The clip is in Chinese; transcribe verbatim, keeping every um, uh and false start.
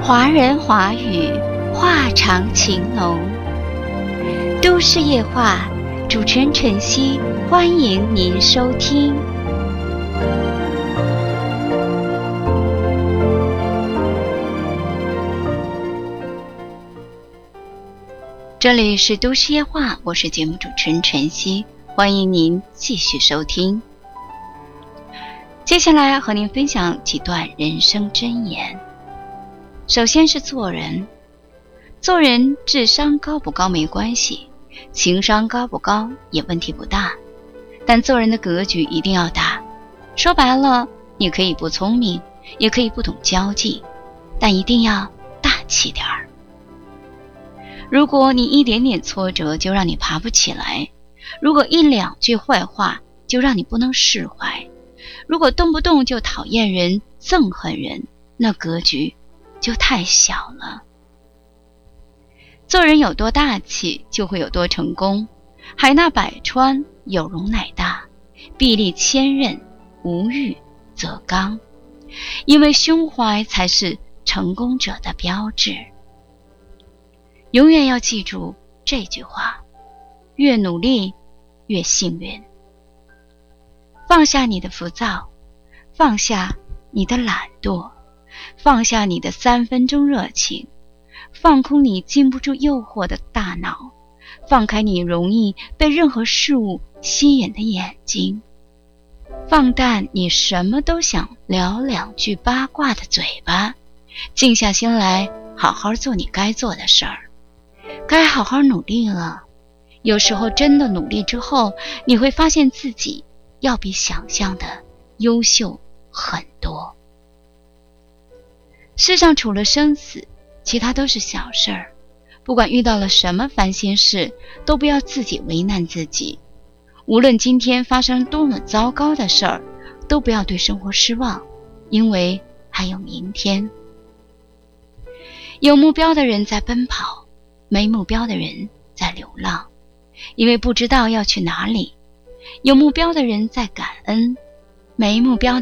华人华语，话长情浓。都市夜话，主持人晨曦，欢迎您收听。这里是都市夜话，我是节目主持人晨曦，欢迎您继续收听。接下来和您分享几段人生箴言。首先是做人，做人智商高不高没关系，情商高不高也问题不大，但做人的格局一定要大。说白了，你可以不聪明，也可以不懂交际，但一定要大气点儿。如果你一点点挫折就让你爬不起来，如果一两句坏话就让你不能释怀，如果动不动就讨厌人、憎恨人，那格局就太小了。做人有多大气，就会有多成功。海纳百川，有容乃大；壁立千仞，无欲则刚。因为胸怀才是成功者的标志。永远要记住这句话：越努力，越幸运。放下你的浮躁，放下你的懒惰，放下你的三分钟热情，放空你禁不住诱惑的大脑，放开你容易被任何事物吸引的眼睛，放淡你什么都想聊两句八卦的嘴巴，静下心来好好做你该做的事儿。该好好努力了，有时候真的努力之后，你会发现自己要比想象的优秀很多。世上除了生死，其他都是小事儿。不管遇到了什么烦心事，都不要自己为难自己。无论今天发生多么糟糕的事儿，都不要对生活失望，因为还有明天。有目标的人在奔跑，没目标的人在流浪，因为不知道要去哪里。有目标的人在感恩，没目标的